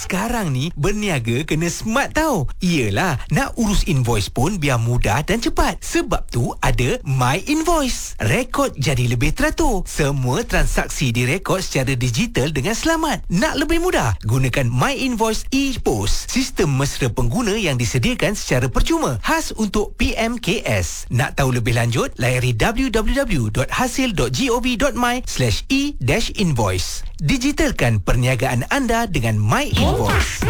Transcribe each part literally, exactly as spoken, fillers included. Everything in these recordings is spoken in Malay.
Sekarang ni berniaga kena smart tau. Iyalah, nak urus invoice pun biar mudah dan cepat. Sebab tu ada My Invoice. Rekod jadi lebih teratur. Semua transaksi direkod secara digital dengan selamat. Nak lebih mudah? Gunakan My Invoice e-Post. Sistem mesra pengguna yang disediakan secara percuma. Khas untuk P M K S. Nak tahu lebih lanjut? Layari w w w dot hasil dot gov dot my slash e-invoice. Digitalkan perniagaan anda dengan My Invoice.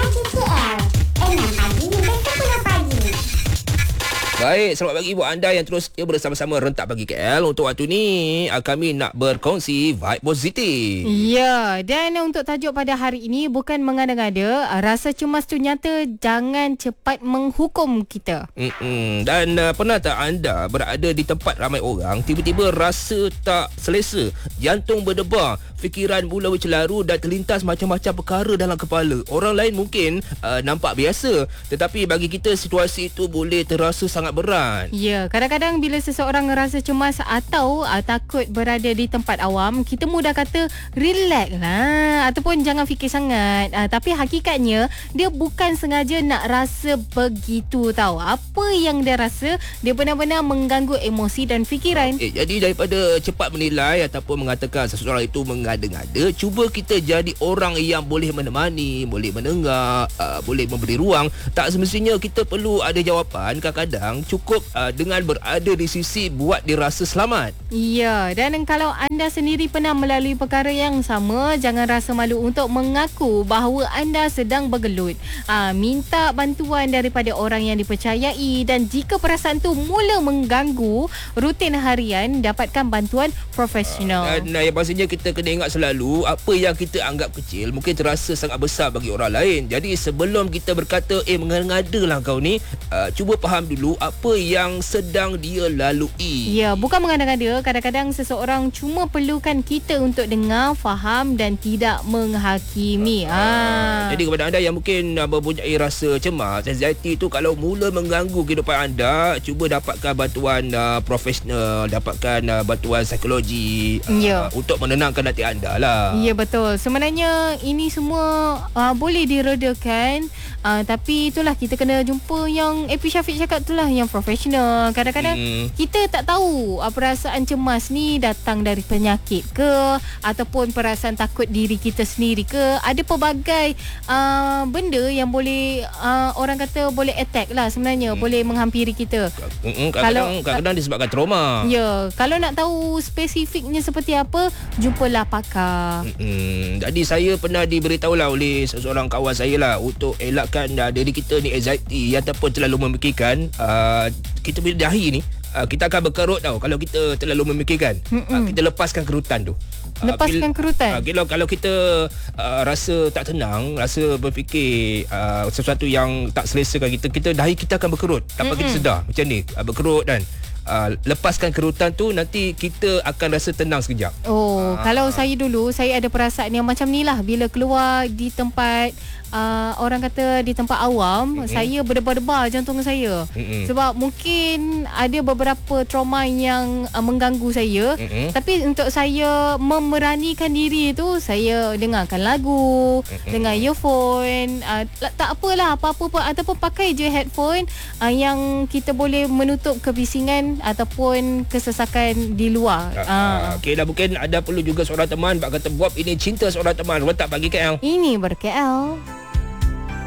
Baik, selamat pagi buat anda yang terus bersama-sama Rentak Pagi K L. Untuk waktu ni, kami nak berkongsi vibe positif. Ya, dan untuk tajuk pada hari ini bukan mengada-ngada. Rasa cemas tu nyata, jangan cepat menghukum kita. Mm-mm. Dan uh, pernah tak anda berada di tempat ramai orang, tiba-tiba rasa tak selesa, jantung berdebar, fikiran mula bercelaru dan terlintas macam-macam perkara dalam kepala. Orang lain mungkin uh, nampak biasa, tetapi bagi kita situasi itu boleh terasa sangat berat. Ya, kadang-kadang bila seseorang rasa cemas atau uh, takut berada di tempat awam, kita mudah kata relax lah ataupun jangan fikir sangat. Uh, tapi hakikatnya dia bukan sengaja nak rasa begitu tau. Apa yang dia rasa, dia benar-benar mengganggu emosi dan fikiran. Eh, jadi daripada cepat menilai ataupun mengatakan seseorang itu mengada-ngada, cuba kita jadi orang yang boleh menemani, boleh mendengar, uh, boleh memberi ruang. Tak semestinya kita perlu ada jawapan. Kadang-kadang cukup uh, dengan berada di sisi buat dia rasa selamat. Ya, dan kalau anda sendiri pernah melalui perkara yang sama, jangan rasa malu untuk mengaku bahawa anda sedang bergelut. Uh, minta bantuan daripada orang yang dipercayai, dan jika perasaan tu mula mengganggu rutin harian, dapatkan bantuan profesional. Uh, dan uh, yang pastinya kita kena ingat selalu, apa yang kita anggap kecil mungkin terasa sangat besar bagi orang lain. Jadi sebelum kita berkata, eh mengada-ngada lah kau ni, uh, cuba faham dulu apa yang sedang dia lalui. Ya, bukan mengada-ngada. Kadang-kadang seseorang cuma perlukan kita untuk dengar, faham dan tidak menghakimi. Uh, ah. Jadi kepada anda yang mungkin uh, mempunyai rasa cemas, anxiety tu kalau mula mengganggu kehidupan anda, cuba dapatkan bantuan uh, profesional, dapatkan uh, bantuan psikologi uh, ya. untuk menenangkan hati anda lah. Ya, betul. Sebenarnya ini semua uh, boleh diredakan, uh, tapi itulah kita kena jumpa yang A P Syafiq cakap itulah yang profesional. Kadang-kadang hmm. kita tak tahu uh, perasaan cemas ni datang dari penyakit ke, ataupun perasaan takut diri kita sendiri ke. Ada pelbagai uh, benda yang boleh uh, orang kata boleh attack lah sebenarnya, hmm. boleh menghampiri kita. Hmm, kadang-kadang, kadang-kadang disebabkan trauma. Ya, kalau nak tahu spesifiknya seperti apa, jumpalah pakar. Hmm, jadi saya pernah diberitahulah oleh seseorang kawan saya lah untuk elakkan uh, diri kita ni anxiety ataupun terlalu memikirkan. Uh, kita bila dahi ni, uh, kita akan berkerut tau kalau kita terlalu memikirkan. Uh, kita lepaskan kerutan tu. Lepaskan uh, kerutan. Uh, kalau, kalau kita uh, rasa tak tenang, rasa berfikir uh, sesuatu yang tak selesakan kita, kita dahi kita akan berkerut tanpa Mm-mm. kita sedar. Macam ni, uh, berkerut dan Uh, lepaskan kerutan tu, nanti kita akan rasa tenang sekejap. Oh, uh, kalau uh, saya dulu, saya ada perasaan yang macam ni lah. Bila keluar di tempat, uh, orang kata di tempat awam, mm-hmm. saya berdebar-debar jantung saya. Mm-hmm. Sebab mungkin ada beberapa trauma yang uh, mengganggu saya. Mm-hmm. Tapi untuk saya memeranikan diri tu, saya dengarkan lagu, mm-hmm. dengar earphone, uh, tak apalah, apa-apa pun, ataupun pakai je headphone uh, yang kita boleh menutup kebisingan ataupun kesesakan di luar. Ah, ah. Okey, dah mungkin ada perlu juga seorang teman bak kata buat ini cinta seorang teman. Rentak Pagi K L. Ini ber-K L.